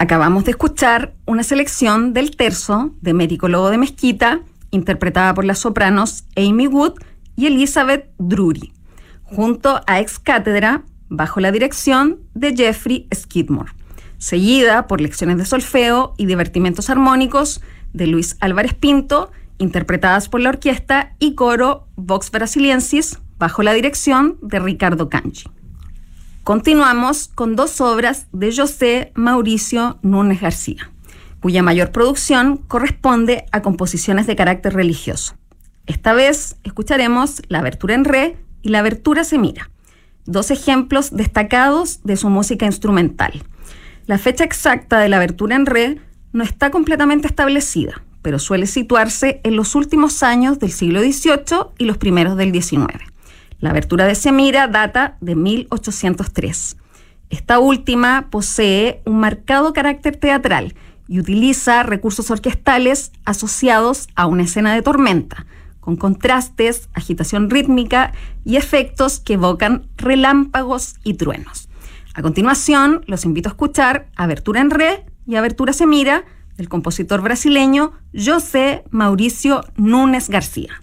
Acabamos de escuchar una selección del terzo de Médico Lobo de Mezquita, interpretada por las sopranos Amy Wood y Elizabeth Drury, junto a Ex Cátedra, bajo la dirección de Jeffrey Skidmore, seguida por lecciones de solfeo y divertimentos armónicos de Luis Álvarez Pinto, interpretadas por la orquesta y coro Vox Brasiliensis, bajo la dirección de Ricardo Cangi. Continuamos con dos obras de José Mauricio Núñez García, cuya mayor producción corresponde a composiciones de carácter religioso. Esta vez escucharemos la Abertura en Re y la Abertura se mira, dos ejemplos destacados de su música instrumental. La fecha exacta de la Abertura en Re no está completamente establecida, pero suele situarse en los últimos años del siglo XVIII y los primeros del XIX. La Abertura de Semira data de 1803. Esta última posee un marcado carácter teatral y utiliza recursos orquestales asociados a una escena de tormenta, con contrastes, agitación rítmica y efectos que evocan relámpagos y truenos. A continuación, los invito a escuchar Abertura en Re y Abertura se mira del compositor brasileño José Mauricio Núñez García.